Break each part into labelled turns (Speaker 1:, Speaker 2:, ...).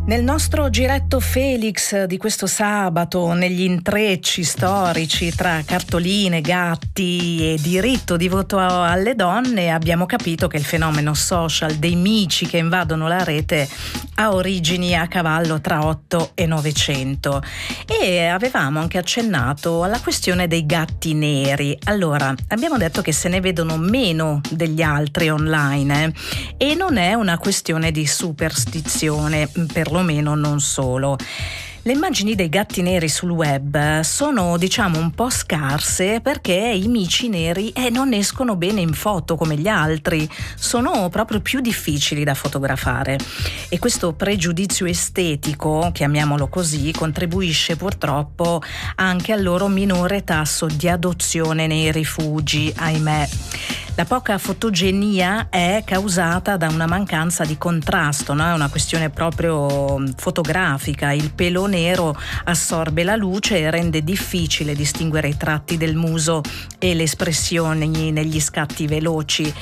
Speaker 1: Nel nostro giretto Felix di questo sabato, negli intrecci storici tra cartoline, gatti e diritto di voto alle donne, abbiamo capito che il fenomeno social dei mici che invadono la rete ha origini a cavallo tra 8 e 900 e avevamo anche accennato alla questione dei gatti neri. Allora, abbiamo detto che se ne vedono meno degli altri online e non è una questione di superstizione, perlomeno non solo. Le immagini dei gatti neri sul web sono, diciamo, un po' scarse perché i mici neri non escono bene in foto come gli altri, sono proprio più difficili da fotografare e questo pregiudizio estetico, chiamiamolo così, contribuisce purtroppo anche al loro minore tasso di adozione nei rifugi, ahimè. La poca fotogenia è causata da una mancanza di contrasto, no? È una questione proprio fotografica. Il pelo nero assorbe la luce e rende difficile distinguere i tratti del muso e le espressioni negli scatti veloci.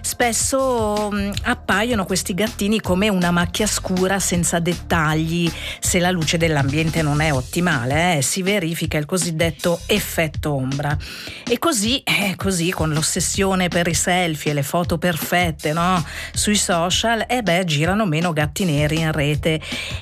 Speaker 1: Spesso appaiono questi gattini come una macchia scura senza dettagli. Se la luce dell'ambiente non è ottimale, si verifica il cosiddetto effetto ombra. E così con l'ossessione per i selfie e le foto perfette, no? Sui social, girano meno gatti neri in rete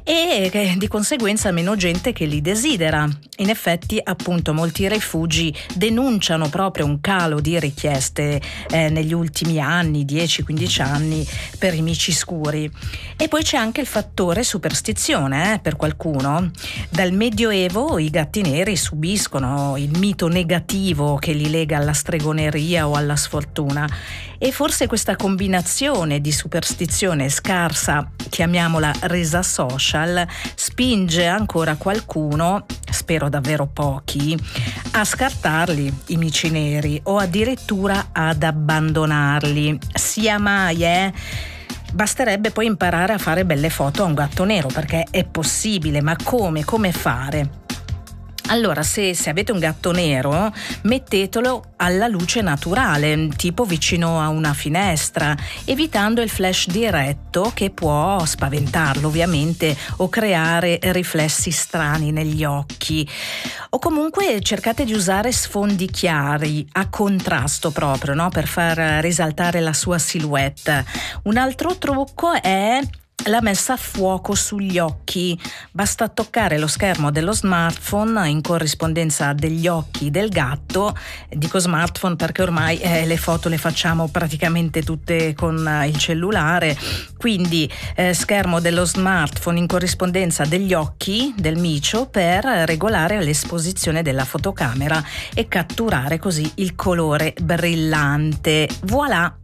Speaker 1: e di conseguenza meno gente che li desidera. In effetti, appunto, molti rifugi denunciano proprio un calo di richieste negli ultimi anni, 10-15 anni, per i mici scuri. E poi c'è anche il fattore superstizione, per qualcuno. Dal Medioevo i gatti neri subiscono il mito negativo che li lega alla stregoneria o alla sfortuna e forse questa combinazione di superstizione scarsa, chiamiamola resa social, spinge ancora qualcuno, spero davvero pochi, a scartarli i mici neri o addirittura ad abbandonarli. Sia mai, Basterebbe poi imparare a fare belle foto a un gatto nero, perché è possibile, ma come fare? Allora, se avete un gatto nero, mettetelo alla luce naturale, tipo vicino a una finestra, evitando il flash diretto che può spaventarlo ovviamente o creare riflessi strani negli occhi. O comunque cercate di usare sfondi chiari, a contrasto proprio, no? Per far risaltare la sua silhouette. Un altro trucco è la messa a fuoco sugli occhi. Basta toccare lo schermo dello smartphone in corrispondenza degli occhi del gatto. Dico smartphone perché ormai le foto le facciamo praticamente tutte con il cellulare, quindi schermo dello smartphone in corrispondenza degli occhi del micio per regolare l'esposizione della fotocamera e catturare così il colore brillante. Voilà,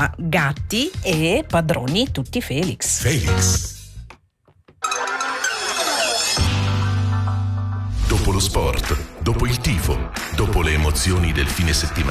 Speaker 1: gatti e padroni tutti Felix.
Speaker 2: Dopo lo sport, dopo il tifo, dopo le emozioni del fine settimana,